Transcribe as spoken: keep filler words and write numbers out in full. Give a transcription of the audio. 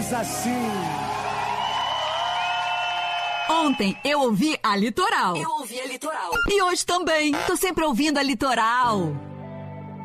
diz assim. Ontem eu ouvi a Litoral. Eu ouvi a Litoral. E hoje também. Tô sempre ouvindo a Litoral.